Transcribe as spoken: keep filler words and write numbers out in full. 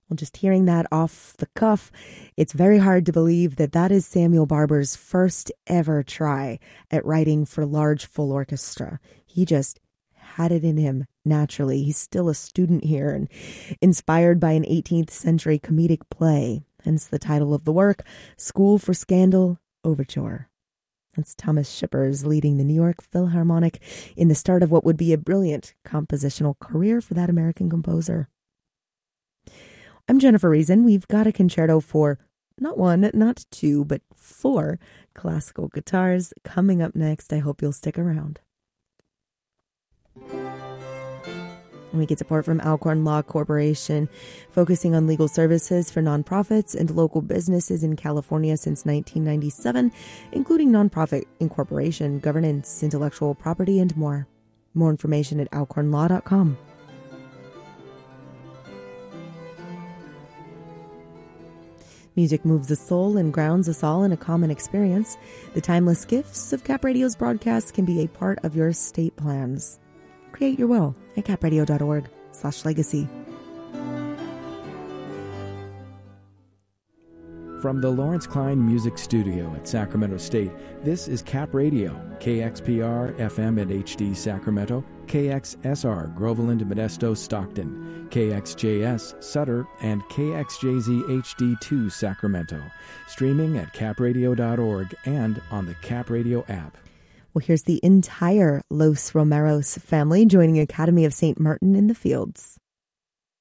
Well, just hearing that off the cuff, it's very hard to believe that that is Samuel Barber's first ever try at writing for large full orchestra. He just had it in him naturally. He's still a student here and inspired by an eighteenth century comedic play, hence the title of the work, School for Scandal Overture. That's Thomas Shippers leading the New York Philharmonic in the start of what would be a brilliant compositional career for that American composer. I'm Jennifer Reason. We've got a concerto for not one, not two, but four classical guitars coming up next. I hope you'll stick around. And we get support from Alcorn Law Corporation, focusing on legal services for nonprofits and local businesses in California since nineteen ninety-seven, including nonprofit incorporation, governance, intellectual property, and more. More information at alcorn law dot com. Music moves the soul and grounds us all in a common experience. The timeless gifts of Cap Radio's broadcasts can be a part of your estate plans. Create your will at capradio.org slash legacy. From the Lawrence Klein Music Studio at Sacramento State, this is Cap Radio, K X P R F M and H D Sacramento, K X S R Groveland, Modesto, Stockton, K X J S Sutter, and K X J Z H D two Sacramento. Streaming at cap radio dot org and on the Cap Radio app. Well, here's the entire Los Romeros family joining Academy of Saint Martin in the Fields.